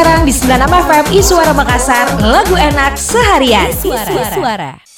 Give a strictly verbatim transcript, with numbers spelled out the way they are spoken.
sekarang di sembilan puluh enam F M Isuara Makassar, lagu enak seharian. Isuara.